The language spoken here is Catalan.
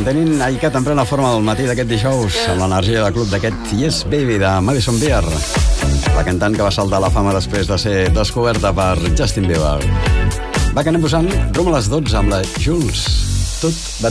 Mantenint Aicat en plena forma del matí d'aquest dijous, amb l'energia del club d'aquest Yes Baby de Madison Beer, la cantant que va saltar a la fama després de ser descoberta per Justin Bieber. Va, que anem posant rumb a les 12 amb la Jules. Tot va